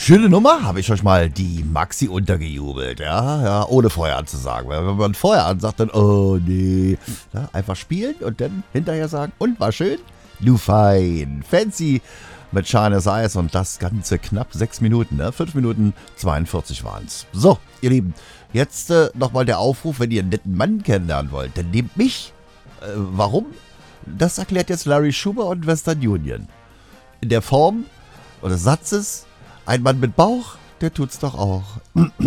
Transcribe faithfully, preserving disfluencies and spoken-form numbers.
Schöne Nummer, habe ich euch mal die Maxi untergejubelt, ja, ja, ohne vorher anzusagen. Weil wenn man vorher ansagt, dann, oh nee, ja, einfach spielen und dann hinterher sagen, und war schön? Du fein, fancy mit Shine as Ice und das Ganze knapp sechs Minuten, ne? fünf Minuten zweiundvierzig waren es. So, ihr Lieben, jetzt äh, nochmal der Aufruf, wenn ihr einen netten Mann kennenlernen wollt, dann nehmt mich. Äh, warum? Das erklärt jetzt Larry Schumer und Western Union. In der Form oder Satzes, ein Mann mit Bauch, der tut's doch auch.